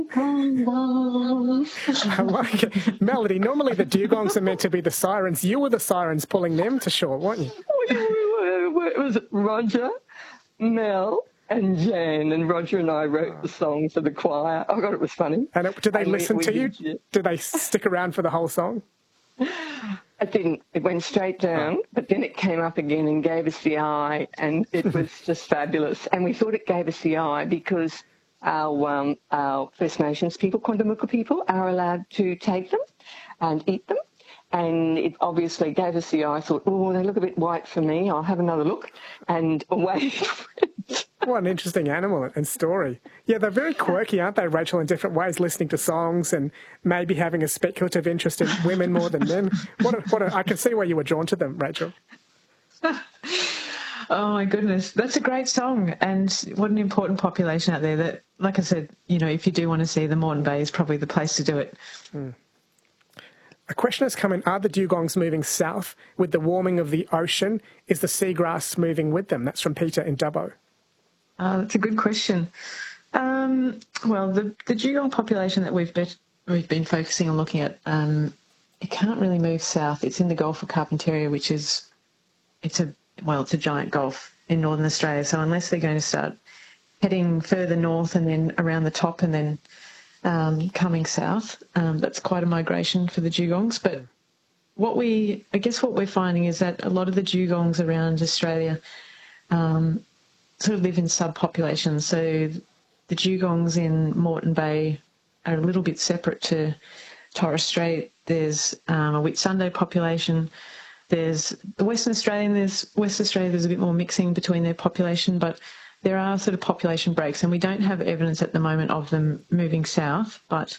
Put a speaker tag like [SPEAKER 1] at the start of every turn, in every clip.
[SPEAKER 1] I like it. Melody, normally the dugongs are meant to be the sirens. You were the sirens pulling them to shore, weren't you?
[SPEAKER 2] It was Roger, Mel and Jan, and Roger and I wrote the song for the choir. I thought it was funny.
[SPEAKER 1] And did they listen to you? Did they stick around for the whole song?
[SPEAKER 2] It didn't. It went straight down, but then it came up again and gave us the eye, and it was just fabulous. And we thought it gave us the eye because our First Nations people, Quandamooka people, are allowed to take them and eat them. And it obviously gave us the eye. I thought, oh, they look a bit white for me. I'll have another look. And away it went.
[SPEAKER 1] What an interesting animal and story. Yeah, they're very quirky, aren't they, Rachel, in different ways, listening to songs and maybe having a speculative interest in women more than men. I can see why you were drawn to them, Rachel.
[SPEAKER 3] Oh, my goodness. That's a great song. And what an important population out there that, like I said, you know, if you do want to see the Moreton Bay is probably the place to do it.
[SPEAKER 1] Mm. A question has come in, are the dugongs moving south with the warming of the ocean? Is the seagrass moving with them? That's from Peter in Dubbo.
[SPEAKER 3] That's a good question. Well, the dugong population that we've been focusing on looking at, it can't really move south. It's in the Gulf of Carpentaria, which is it's a giant gulf in northern Australia. So unless they're going to start heading further north and then around the top and then coming south, that's quite a migration for the dugongs. But what we're finding is that a lot of the dugongs around Australia sort of live in subpopulations. So the dugongs in Moreton Bay are a little bit separate to Torres Strait. There's a Whitsunday population. There's the Western Australian. There's a bit more mixing between their population, but there are sort of population breaks, and we don't have evidence at the moment of them moving south, but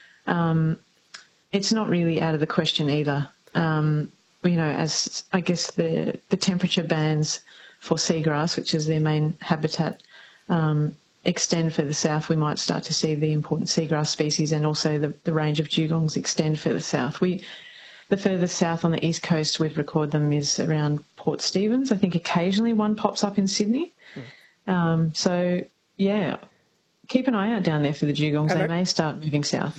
[SPEAKER 3] it's not really out of the question either. As I guess the temperature bands for seagrass, which is their main habitat, extend further south, we might start to see the important seagrass species and also the range of dugongs extend further south. The further south on the east coast we've recorded them is around Port Stephens. I think occasionally one pops up in Sydney. So, yeah, keep an eye out down there for the dugongs. They may start moving south.